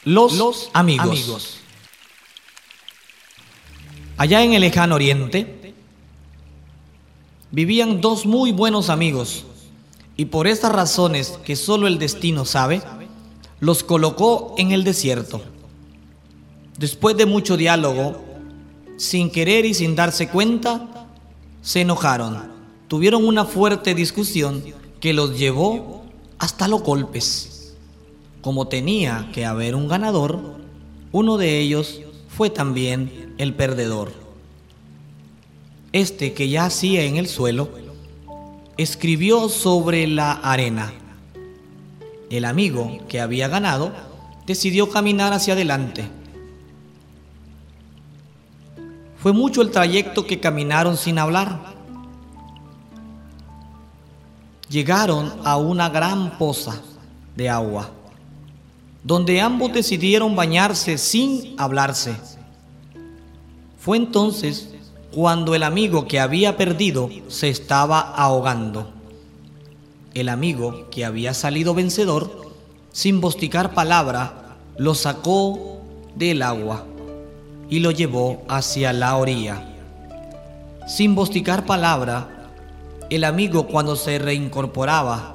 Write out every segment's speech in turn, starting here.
Los amigos. Allá en el lejano oriente vivían dos muy buenos amigos, y por estas razones que solo el destino sabe, los colocó en el desierto. Después de mucho diálogo, sin querer y sin darse cuenta, se enojaron. Tuvieron una fuerte discusión que los llevó hasta los golpes. Como tenía que haber un ganador, uno de ellos fue también el perdedor. Este, que yacía en el suelo, escribió sobre la arena. El amigo que había ganado decidió caminar hacia adelante. Fue mucho el trayecto que caminaron sin hablar. Llegaron a una gran poza de agua, donde ambos decidieron bañarse sin hablarse. Fue entonces cuando el amigo que había perdido se estaba ahogando. El amigo que había salido vencedor, sin vosticar palabra, lo sacó del agua y lo llevó hacia la orilla. Sin vosticar palabra, el amigo, cuando se reincorporaba,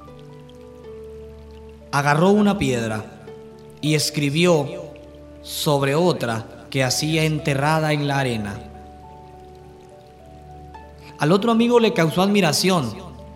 agarró una piedra y escribió sobre otra que hacía enterrada en la arena. Al otro amigo le causó admiración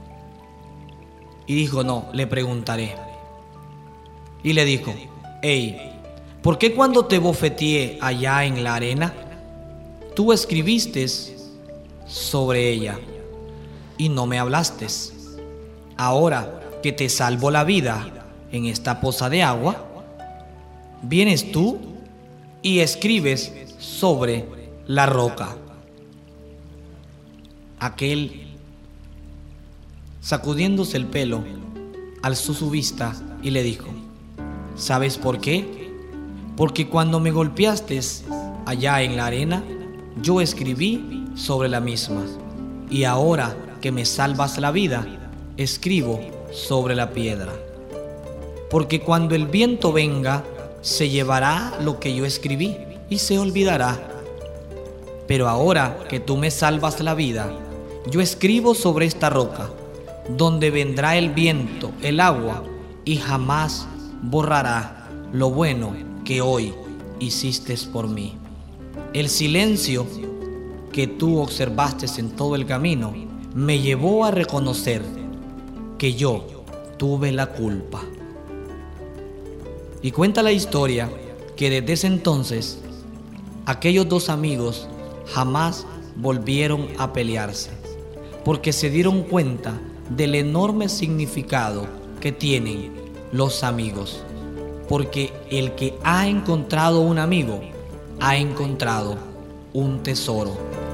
y dijo: no, le preguntaré. Y le dijo: hey, ¿por qué cuando te bofeteé allá en la arena, tú escribiste sobre ella y no me hablaste? Ahora que te salvo la vida en esta poza de agua, vienes tú y escribes sobre la roca. Aquel, sacudiéndose el pelo, alzó su vista y le dijo: ¿sabes por qué? Porque cuando me golpeaste allá en la arena, yo escribí sobre la misma, y ahora que me salvas la vida, escribo sobre la piedra. Porque cuando el viento venga, se llevará lo que yo escribí y se olvidará. Pero ahora que tú me salvas la vida, yo escribo sobre esta roca, donde vendrá el viento, el agua, y jamás borrará lo bueno que hoy hiciste por mí. El silencio que tú observaste en todo el camino me llevó a reconocer que yo tuve la culpa. Y cuenta la historia que desde ese entonces aquellos dos amigos jamás volvieron a pelearse, porque se dieron cuenta del enorme significado que tienen los amigos. Porque el que ha encontrado un amigo, ha encontrado un tesoro.